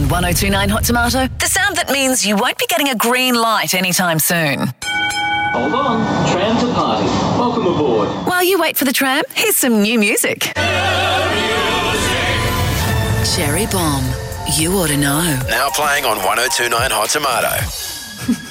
On 1029 Hot Tomato, the sound that means you won't be getting a green light anytime soon. Hold on, tram to party. Welcome aboard. While you wait for the tram, here's some new music. Cherry Bomb. You ought to know. Now playing on 1029 Hot Tomato.